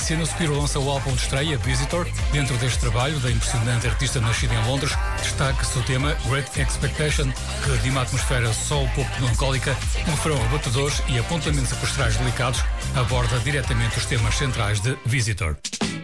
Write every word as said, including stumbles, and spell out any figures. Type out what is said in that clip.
Luciano Spiro lança o álbum de estreia, Visitor. Dentro deste trabalho, da impressionante artista nascida em Londres, destaca-se o tema Great Expectation, que de uma atmosfera soul pop melancólica, um refrão abatedores e apontamentos orquestrais delicados, aborda diretamente os temas centrais de Visitor.